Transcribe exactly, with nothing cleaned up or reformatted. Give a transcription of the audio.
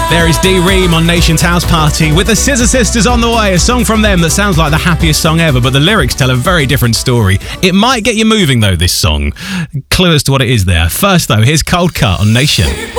There is D Ream on Nation's House Party with the Scissor Sisters on the way. A song from them that sounds like the happiest song ever, but the lyrics tell a very different story. It might get you moving though, this song. Clue as to what it is there. First though, here's Cold Cut on Nation.